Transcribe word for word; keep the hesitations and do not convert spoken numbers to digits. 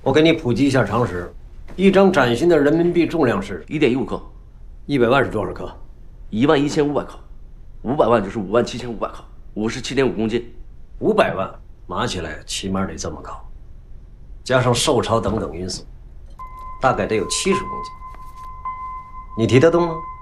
我给你普及一下常识：一张崭新的人民币重量是一点一五克， 一百万是多少克？ 一万一千五百克，五百万就是五万七千五百克，五十七点五公斤。 五百万码起来起码得这么高，加上受潮等等因素，大概得有七十公斤。你提得动吗？